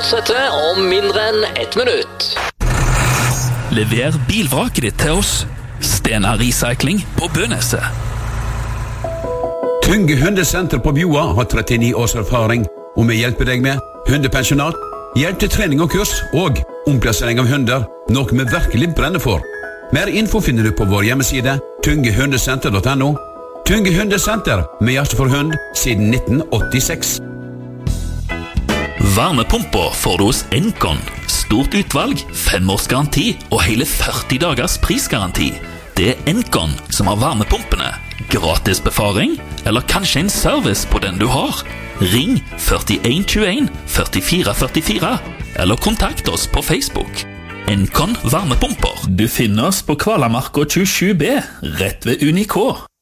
fortsetter om mindre enn 1 minutt. Lever bilvraket ditt til oss. Stena Recycling på Bøneset. Tunge hundesenter på Bjoa har 39 års erfaring, og vi hjelper deg med hundepensjonat, hjelp til trening og kurs, og omplassering av hunder, noe vi virkelig brenner for. Mer info finner du på vår hjemmeside, tungehundesenter.no. Tunge hundesenter, med hjerte for hund, siden 1986. Varmepumper får du hos Encon. Stort utvalg, 5 års garanti og hele 40 dagers prisgaranti. Det Encon som har varmepumpene. Gratis befaring, eller kanskje en service på den du har. Ring 4121 4444, eller kontakt oss på Facebook. Encon varmepumper. Du finner oss på Kvalamarka 27B, rett ved Unikå.